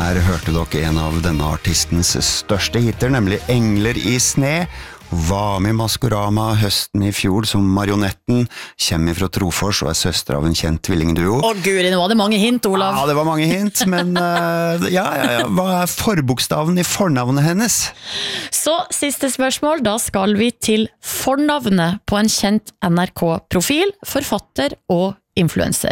Her hørte dere en av denne artistens største hitter, nemlig Engler i sne. Var med i Maskorama høsten i fjor som Marionetten, kommer fra Trofors og søster av en kjent tvillingduo. Guri, nå var det mange hint, Olav. Ja, det var mange hint, men ja. Hva forbokstaven i fornavnet hennes? Så, siste spørsmål, da skal vi til fornavnet på en kjent NRK-profil, forfatter og influencer.